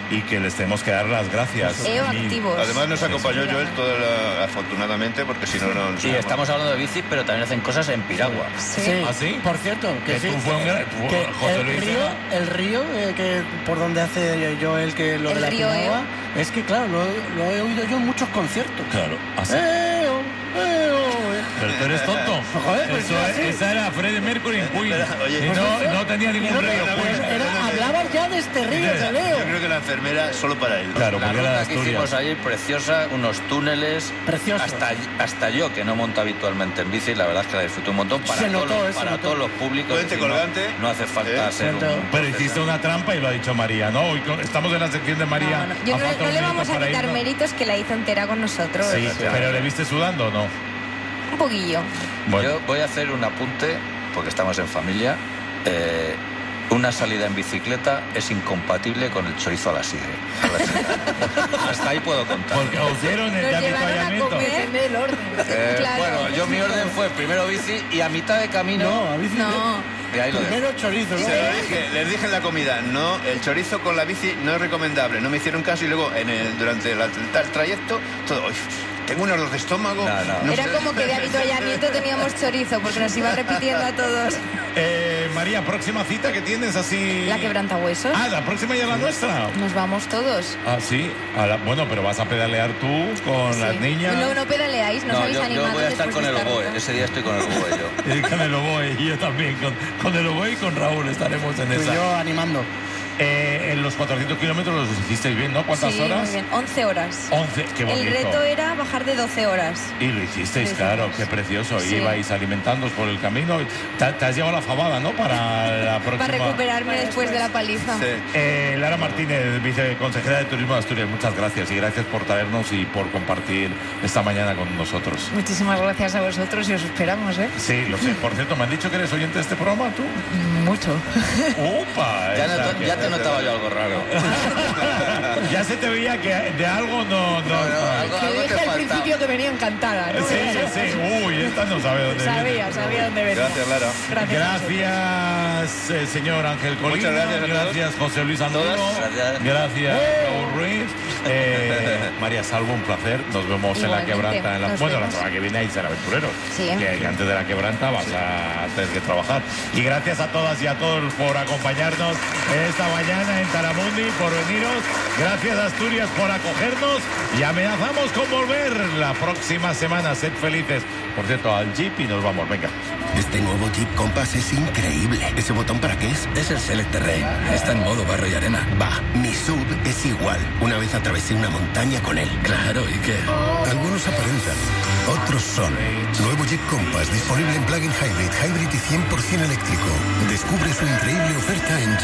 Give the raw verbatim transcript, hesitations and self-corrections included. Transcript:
y que les tenemos que dar las gracias. E O activos. Además nos acompañó Joel toda la, afortunadamente, porque si no, no... Sí, estamos hablando de bicis, pero también hacen cosas en piragua. Sí. Sí. ¿Ah, sí? Por cierto, que, Que sí, tú fue un gran- tú, que José el Luis río, era- el río eh, que por donde hace yo el que lo El de la río piragua, es que claro, lo, lo he oído yo en muchos conciertos. Claro, así. Eo, eo, eh. Pero tú eres tonto. Joder, pues Eso era es- así. esa era Freddie Mercury en Queen. Oye, y no, no tenía Y ningún no, río. pero Queen. era, hablaban ya de este río, Sí. te leo. Yo creo que la enfermera solo para él. Claro, La porque era de ruta que hicimos Asturias. ayer, preciosa, unos túneles. Precioso. Hasta, hasta yo, que no monto habitualmente en bici, la verdad es que la disfruté un montón. Para, Se todos, notó, los- eh, se para notó. todos los públicos. Puente es decir, no- colgante. No, hace falta ¿Eh? ser un... Cierto. Pero hiciste una trampa y lo ha dicho María, ¿no? Hoy co- estamos en la sección de María. No, no. Yo Ha no, faltado no un le minuto vamos a para quitar irnos. méritos que la hizo entera con nosotros. Sí, pero ¿le viste sudando o no? Un poquillo. Bueno, Yo voy a hacer un apunte, porque estamos en familia. Eh, una salida en bicicleta es incompatible con el chorizo a la sidre. A la sidre. Hasta ahí puedo contar. porque os dieron el Nos de llevaron a avituallamiento. comer. el orden. Eh, Claro. Bueno, yo mi orden fue primero bici y a mitad de camino... No, a bici. No. Y ahí lo dejo. Primero chorizo, ¿no? Se lo dije, les dije en la comida, no, el chorizo con la bici no es recomendable. No me hicieron caso y luego en el, durante la- el trayecto, todo, "Uy, tengo un ardor de estómago. No, no. Era sé". como que de avituallamiento teníamos chorizo, porque nos iba repitiendo a todos. Eh, María, próxima cita que tienes así. La quebrantahuesos. Ah, la próxima ya es la nuestra. Nos vamos todos. Ah, sí. A la- bueno, pero vas a pedalear tú con Sí. las niñas. No, no pedaleáis, nos No, habéis yo, yo animado voy a estar después con de el esta oboe. ruta. Ese día estoy con el oboe yo. Y con el oboe, y yo también. Con, con el oboe y con Raúl estaremos en Tú y esa. yo animando. Eh, en los cuatrocientos kilómetros los hicisteis bien, ¿no? ¿Cuántas Sí, horas? muy bien. once horas. once, qué bonito. El reto era bajar de doce horas. Y lo hicisteis, Sí, claro, sí. qué precioso. Sí. Y ibais alimentándoos por el camino. Te, te has llevado la fabada, ¿no? Para la próxima. Para recuperarme después de la paliza. Sí. Eh, Lara Martínez, viceconsejera de Turismo de Asturias, muchas gracias. Y gracias por traernos y por compartir esta mañana con nosotros. Muchísimas gracias a vosotros y os esperamos, ¿eh? Sí, lo sé. Por cierto, ¿me han dicho que eres oyente de este programa, tú? Mucho. ¡Upa! Ya, esa noto- que- ya te notaba yo algo raro. Ya se te veía que de algo no... no, No, no, algo- Que algo te dije al faltaba. principio que venía encantada, ¿no? Sí, sí. Uy, esta no sabe dónde viene. Sabía, sabía dónde venía. Gracias, Lara. Gracias. a vosotros. Gracias, eh, señor Ángel Colina. Muchas gracias a todos. Gracias, José Luis Anduro. Todas, gracias. Gracias, Raúl Ruiz. Eh, María Salvo, un placer. Nos vemos en la Igualmente, quebranta. En la, nos bueno, la vemos. semana que viene ahí será aventurero. Sí. Que, que antes de la quebranta vas a tener que trabajar. Y gracias a todas y a todos por acompañarnos esta mañana en Taramundi, por veniros. Gracias, Asturias, por acogernos. Y amenazamos con volver la próxima semana. Sed felices. Por cierto, al Jeep y nos vamos. Venga. Este nuevo Jeep Compass es increíble. ¿Ese botón para qué es? Es el Select Terrain. Está en modo barro y arena. Va, mi sub es igual. Una vez atravesé una montaña con él. Claro, ¿y qué? Algunos aparentan, otros son. Nuevo Jeep Compass disponible en plug-in hybrid, hybrid y cien por ciento eléctrico. Descubre su increíble oferta en